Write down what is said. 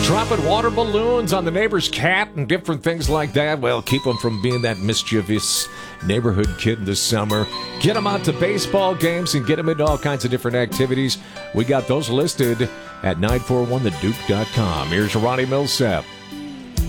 Dropping water balloons on the neighbor's cat and different things like that. Well, keep them from being that mischievous neighborhood kid this summer. Get them out to baseball games and get them into all kinds of different activities. We got those listed at 941theduke.com. Here's Ronnie Millsap.